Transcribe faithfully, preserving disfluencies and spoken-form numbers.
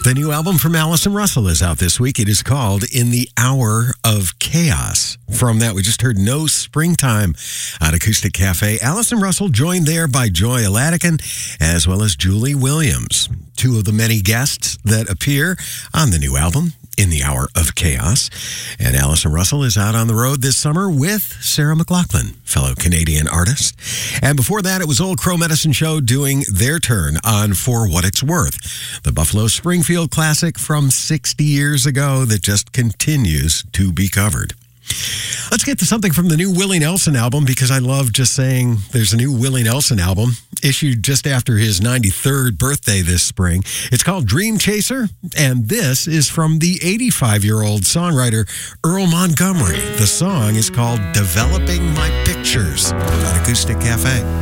The new album from Allison Russell is out this week. It is called In the Hour of Chaos. From that, we just heard No Springtime at Acoustic Cafe. Allison Russell joined there by Joy Aladigan as well as Julie Williams, two of the many guests that appear on the new album, In the Hour of Chaos. And Allison Russell is out on the road this summer with Sarah McLachlan, fellow Canadian artist. And before that, it was Old Crow Medicine Show doing their turn on For What It's Worth, the Buffalo Springfield classic from sixty years ago that just continues to be covered. Let's get to something from the new Willie Nelson album, because I love just saying there's a new Willie Nelson album issued just after his ninety-third birthday this spring. It's called Dream Chaser, and this is from the eighty-five-year-old songwriter Earl Montgomery. The song is called Developing My Pictures at Acoustic Cafe.